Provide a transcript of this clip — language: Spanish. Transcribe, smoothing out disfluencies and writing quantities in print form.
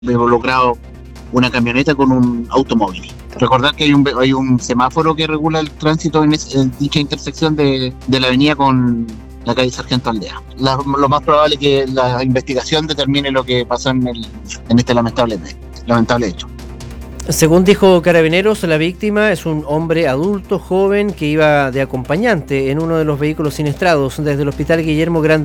involucrado una camioneta con un automóvil. Recordar que hay un semáforo que regula el tránsito en dicha intersección de la avenida con la calle Sargento Aldea. Lo más probable es que la investigación determine lo que pasó en este lamentable hecho. Según dijo Carabineros, la víctima es un hombre adulto, joven, que iba de acompañante en uno de los vehículos siniestrados desde el Hospital Guillermo Grande